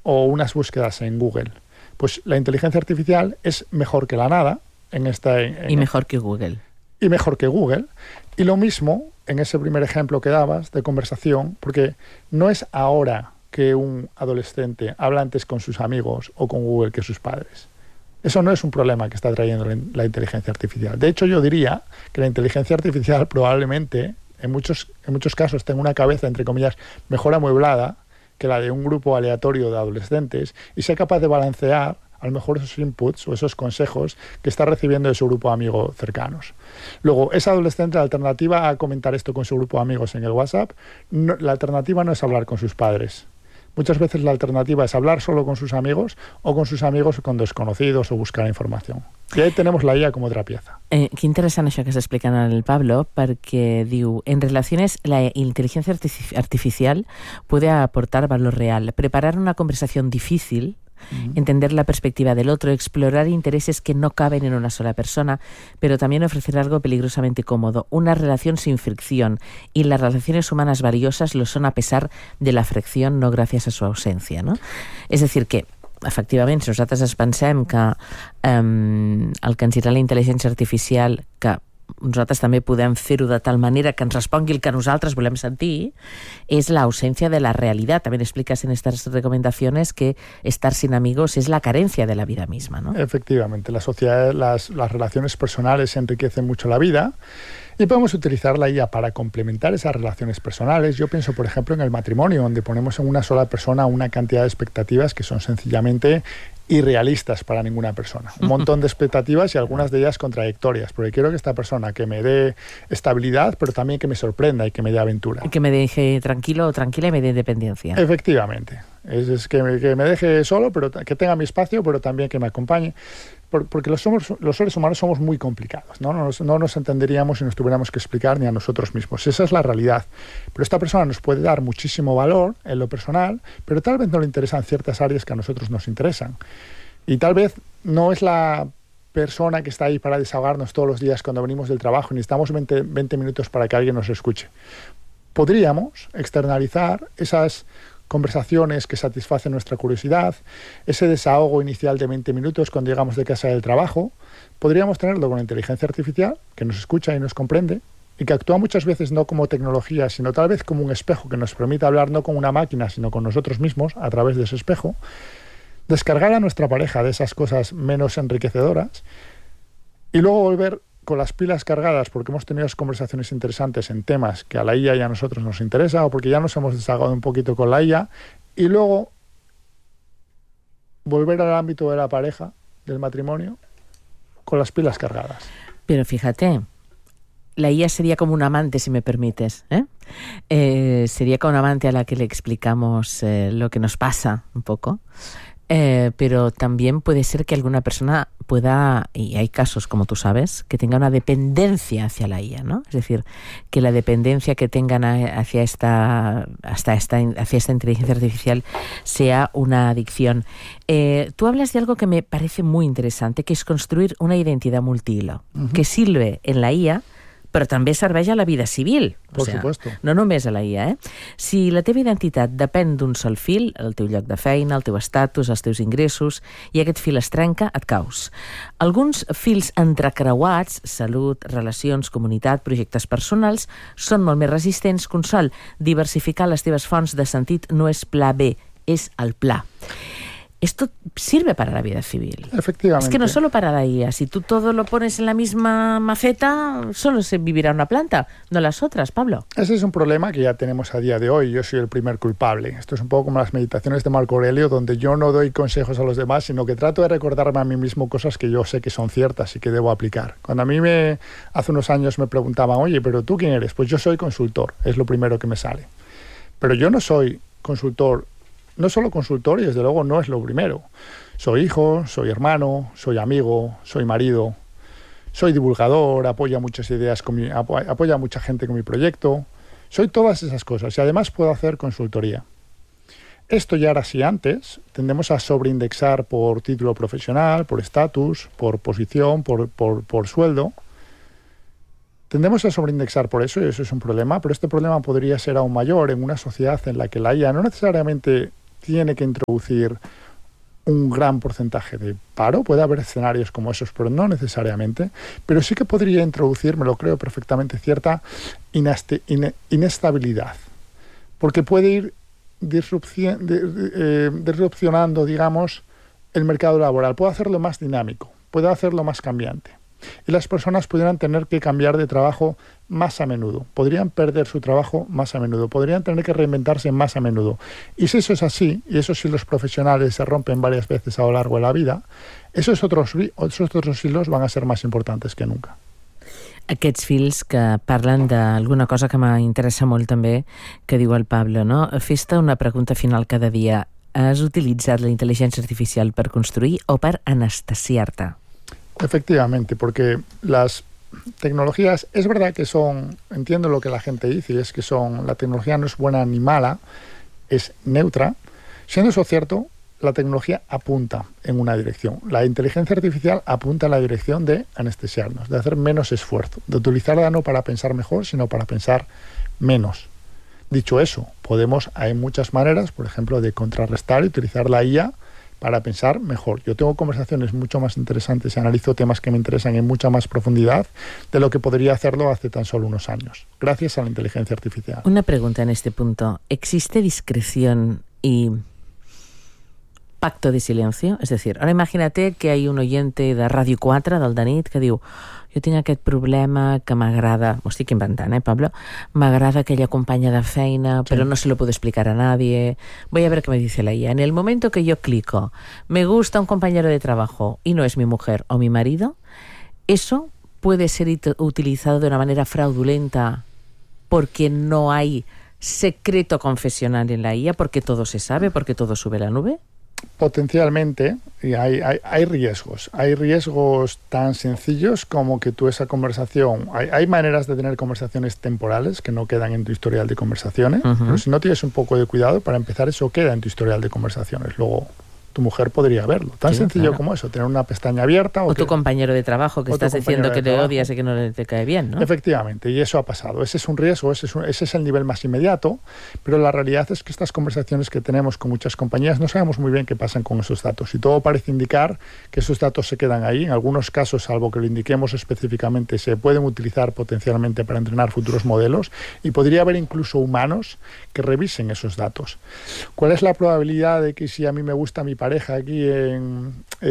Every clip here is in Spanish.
o unas búsquedas en Google. Pues la inteligencia artificial es mejor que la nada y mejor que Google. Y mejor que Google. Y lo mismo en ese primer ejemplo que dabas de conversación, porque no es ahora que un adolescente habla antes con sus amigos o con Google que sus padres. Eso no es un problema que está trayendo la inteligencia artificial. De hecho, yo diría que la inteligencia artificial probablemente, en muchos casos, tenga una cabeza, entre comillas, mejor amueblada que la de un grupo aleatorio de adolescentes y sea capaz de balancear a lo mejor esos inputs o esos consejos que está recibiendo de su grupo de amigos cercanos. Luego, esa adolescente, la alternativa a comentar esto con su grupo de amigos en el WhatsApp, la alternativa no es hablar con sus padres. Muchas veces la alternativa es hablar solo con sus amigos o con sus amigos con desconocidos o buscar información. I ahí tenemos la IA com otra pieza. Qué interessant això que està explicant el Pablo, perquè diu, en relaciones la inteligencia artificial puede aportar valor real, preparar una conversación difícil, entender la perspectiva del otro, explorar intereses que no caben en una sola persona, pero también ofrecer algo peligrosamente cómodo, una relación sin fricción, y las relaciones humanas valiosas lo son a pesar de la fricción, no gracias a su ausencia, no? És a dir que, efectivament, si nosaltres ens pensem que el que ens dirà la intel·ligència artificial, que nosaltres també podem fer-ho de tal manera que ens respongui el que nosaltres volem sentir, es la ausencia de la realidad. También explicas en estas recomendaciones que estar sin amigos es la carencia de la vida misma, ¿no? Efectivamente, la sociedad, las relaciones personales enriquecen mucho la vida y podemos utilizar la IA para complementar esas relaciones personales. Yo pienso, por ejemplo, en el matrimonio, donde ponemos en una sola persona una cantidad de expectativas que son sencillamente irrealistas para ninguna persona. Un montón de expectativas y algunas de ellas contradictorias, porque quiero que esta persona que me dé estabilidad, pero también que me sorprenda y que me dé aventura. Y que me deje tranquilo o tranquila y me dé independencia. Efectivamente. Es que me deje solo, pero que tenga mi espacio, pero también que me acompañe. Porque los seres humanos somos muy complicados, ¿no? No nos entenderíamos si nos tuviéramos que explicar ni a nosotros mismos. Esa es la realidad. Pero esta persona nos puede dar muchísimo valor en lo personal, pero tal vez no le interesan ciertas áreas que a nosotros nos interesan. Y tal vez no es la persona que está ahí para desahogarnos todos los días cuando venimos del trabajo y necesitamos 20 minutos para que alguien nos escuche. Podríamos externalizar esas conversaciones que satisfacen nuestra curiosidad, ese desahogo inicial de 20 minutos cuando llegamos de casa del trabajo, podríamos tenerlo con la inteligencia artificial, que nos escucha y nos comprende, y que actúa muchas veces no como tecnología, sino tal vez como un espejo que nos permite hablar no con una máquina, sino con nosotros mismos a través de ese espejo, descargar a nuestra pareja de esas cosas menos enriquecedoras y luego volver con las pilas cargadas porque hemos tenido conversaciones interesantes en temas que a la IA y a nosotros nos interesa o porque ya nos hemos desahogado un poquito con la IA y luego volver al ámbito de la pareja, del matrimonio, con las pilas cargadas. Pero fíjate, la IA sería como un amante, si me permites, sería como un amante a la que le explicamos lo que nos pasa un poco. Pero también puede ser que alguna persona pueda, y hay casos como tú sabes, que tenga una dependencia hacia la IA, ¿no? Es decir, que la dependencia que tengan hacia esta inteligencia artificial sea una adicción. Tú hablas de algo que me parece muy interesante, que es construir una identidad multihilo, que sirve en la IA, però també serveix a la vida civil. Por supuesto. No només a la IA, Si la teva identitat depèn d'un sol fil, el teu lloc de feina, el teu estatus, els teus ingressos, i aquest fil es trenca, et caus. Alguns fils entrecreuats, salut, relacions, comunitat, projectes personals, són molt més resistents que un sol. Diversificar les teves fonts de sentit no és pla B, és el pla. Esto sirve para la vida civil. Efectivamente. Es que no solo para la IA. Si tú todo lo pones en la misma maceta, solo se vivirá una planta, no las otras, Pablo. Ese es un problema que ya tenemos a día de hoy. Yo soy el primer culpable. Esto es un poco como las meditaciones de Marco Aurelio, donde yo no doy consejos a los demás, sino que trato de recordarme a mí mismo cosas que yo sé que son ciertas y que debo aplicar. Cuando a mí hace unos años me preguntaban, oye, ¿pero tú quién eres? Pues yo soy consultor, es lo primero que me sale. Pero yo no soy consultor. No solo consultor, y desde luego no es lo primero. Soy hijo, soy hermano, soy amigo, soy marido, soy divulgador, apoyo a muchas ideas, apoyo a mucha gente con mi proyecto. Soy todas esas cosas y además puedo hacer consultoría. Esto ya era así antes. Tendemos a sobreindexar por título profesional, por estatus, por posición, por sueldo. Tendemos a sobreindexar por eso y eso es un problema, pero este problema podría ser aún mayor en una sociedad en la que la IA no necesariamente tiene que introducir un gran porcentaje de paro. Puede haber escenarios como esos, pero no necesariamente. Pero sí que podría introducir, me lo creo perfectamente, cierta inestabilidad. Porque puede ir disrupcionando, digamos, el mercado laboral. Puede hacerlo más dinámico, puede hacerlo más cambiante. Y las personas pudieran tener que cambiar de trabajo más a menudo, podrían perder su trabajo más a menudo, podrían tener que reinventarse más a menudo. Y si eso es así, y eso si los profesionales se rompen varias veces a lo largo de la vida, esos otros hilos van a ser más importantes que nunca. Aquests fils que parlen d'alguna cosa que m'interessa molt també, que diu el Pablo, no? Fes-te una pregunta final cada dia. Has utilitzat la intel·ligència artificial per construir o per anestesiar-te? Efectivamente, porque las tecnologías, es verdad que son, entiendo lo que la gente dice, y es que la tecnología no es buena ni mala, es neutra. Siendo eso cierto, la tecnología apunta en una dirección. La inteligencia artificial apunta en la dirección de anestesiarnos, de hacer menos esfuerzo, de utilizarla no para pensar mejor, sino para pensar menos. Dicho eso, hay muchas maneras, por ejemplo, de contrarrestar y utilizar la IA para pensar mejor. Yo tengo conversaciones mucho más interesantes y analizo temas que me interesan en mucha más profundidad de lo que podría hacerlo hace tan solo unos años, gracias a la inteligencia artificial. Una pregunta en este punto. ¿Existe discreción y pacto de silencio? És a dir, ara imagina't que hi ha un oyente de Ràdio 4 del de nit que diu: jo tinc aquest problema que m'agrada, m'ho estic inventant, Pablo, m'agrada aquella companya de feina, pero no se lo puedo explicar a nadie, voy a ver qué me dice la IA. En el momento que yo clico, me gusta un compañero de trabajo y no es mi mujer o mi marido, eso puede ser utilizado de una manera fraudulenta porque no hay secreto confesional en la IA, porque todo se sabe, porque todo sube a la nube. Potencialmente, y hay riesgos. Hay riesgos tan sencillos como que tú esa conversación... Hay maneras de tener conversaciones temporales que no quedan en tu historial de conversaciones, pero si no tienes un poco de cuidado, para empezar, eso queda en tu historial de conversaciones. Luego tu mujer podría verlo. Tan sencillo como eso, tener una pestaña abierta. O tu compañero de trabajo que estás diciendo que le odias y que no te cae bien, ¿no? Efectivamente, y eso ha pasado. Ese es un riesgo, ese es el nivel más inmediato, pero la realidad es que estas conversaciones que tenemos con muchas compañías no sabemos muy bien qué pasan con esos datos, y todo parece indicar que esos datos se quedan ahí. En algunos casos, salvo que lo indiquemos específicamente, se pueden utilizar potencialmente para entrenar futuros modelos, y podría haber incluso humanos que revisen esos datos. ¿Cuál es la probabilidad de que, si a mí me gusta mi pareja aquí en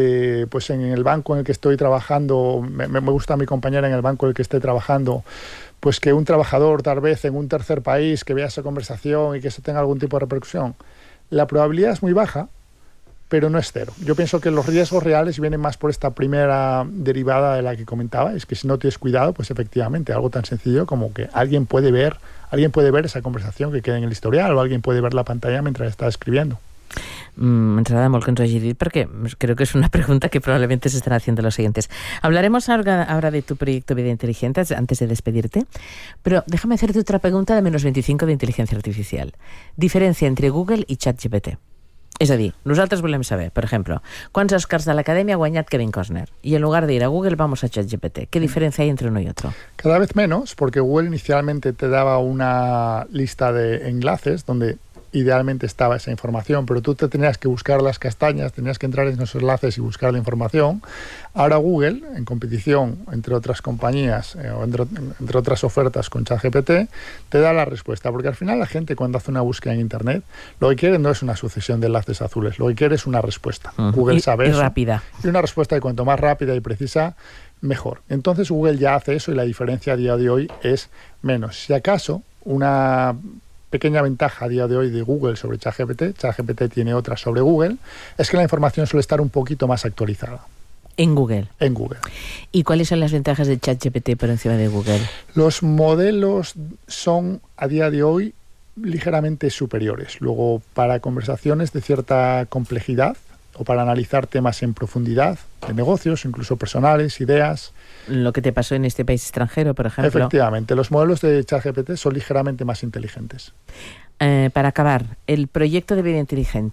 el banco en el que estoy trabajando, me gusta mi compañera en el banco en el que esté trabajando, pues que un trabajador tal vez en un tercer país que vea esa conversación y que se tenga algún tipo de repercusión? La probabilidad es muy baja, pero no es cero. Yo pienso que los riesgos reales vienen más por esta primera derivada de la que comentaba, es que si no tienes cuidado, pues efectivamente algo tan sencillo como que alguien puede ver esa conversación que queda en el historial, o alguien puede ver la pantalla mientras está escribiendo. Ens agrada molt que ens ho hagi dit, perquè creo que es una pregunta que probablemente se están haciendo los siguientes. Hablaremos ahora de tu proyecto Vida Inteligente antes de despedirte, pero déjame hacerte otra pregunta de -25 de inteligencia artificial. Diferència entre Google i ChatGPT. És a dir, nosaltres volem saber, per exemple, quants Oscars de l'Acadèmia ha guanyat Kevin Costner, y en lugar de ir a Google vamos a ChatGPT. ¿Qué diferencia hay entre uno y otro? Cada vez menos, porque Google inicialmente te daba una lista de enlaces donde idealmente estaba esa información, pero tú te tenías que buscar las castañas, tenías que entrar en esos enlaces y buscar la información. Ahora Google, en competición entre otras compañías o entre otras ofertas con ChatGPT, te da la respuesta, porque al final la gente, cuando hace una búsqueda en Internet, lo que quiere no es una sucesión de enlaces azules, lo que quiere es una respuesta. Google sabe eso. Rápida. Y una respuesta, y cuanto más rápida y precisa, mejor. Entonces Google ya hace eso, y la diferencia a día de hoy es menos. Si acaso, una pequeña ventaja a día de hoy de Google sobre ChatGPT tiene otra sobre Google, es que la información suele estar un poquito más actualizada. En Google. En Google. ¿Y cuáles son las ventajas de ChatGPT por encima de Google? Los modelos son a día de hoy ligeramente superiores. Luego, para conversaciones de cierta complejidad o para analizar temas en profundidad, de negocios, incluso personales, ideas. Lo que te pasó en este país extranjero, por ejemplo. Efectivamente, los modelos de ChatGPT son ligeramente más inteligentes. Para acabar, el proyecto de Vida Inteligente,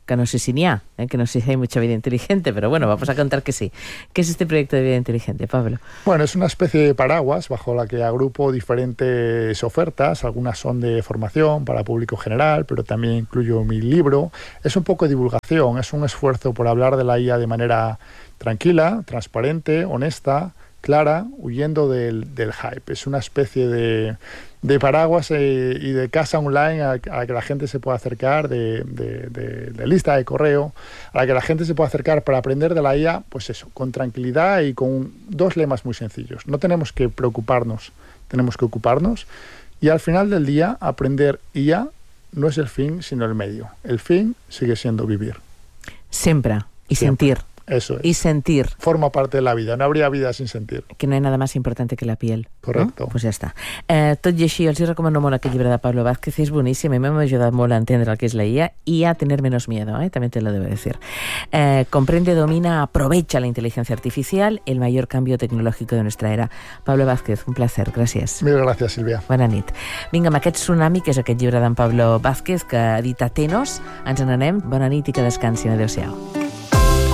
que no sé si ni ha, que no sé si hay mucha vida inteligente, pero bueno, vamos a contar que sí. ¿Qué es este proyecto de vida inteligente, Pablo? Bueno, es una especie de paraguas bajo la que agrupo diferentes ofertas. Algunas son de formación para público general, pero también incluyo mi libro. Es un poco de divulgación, es un esfuerzo por hablar de la IA de manera tranquila, transparente, honesta, clara, huyendo del hype. Es una especie de paraguas y de casa online a la que la gente se pueda acercar, de lista de correo, a la que la gente se pueda acercar para aprender de la IA, pues eso, con tranquilidad y con dos lemas muy sencillos. No tenemos que preocuparnos, tenemos que ocuparnos, y al final del día aprender IA no es el fin, sino el medio. El fin sigue siendo vivir. Siempre. Y sentir. Eso es. Y sentir. Forma parte de la vida. No habría vida sin sentir. Que no hay nada más importante que la piel. Correcto. No? Pues ja està. Tot i així, els recomano molt aquest llibre de Pablo Vázquez. És boníssim. A mi m'ha ajudat molt a entendre el que es la IA y a tener menos miedo, también te lo debo decir. Comprende, domina, aprovecha la inteligencia artificial, el mayor cambio tecnológico de nuestra era. Pablo Vázquez, un placer. Gràcies. Mil gràcies, Sílvia. Bona nit. Vinga, amb aquest tsunami, que és aquest llibre d'en Pablo Vázquez, que edita Tenos, ens n'anem. Bona nit i que descansin. Adéu-siau.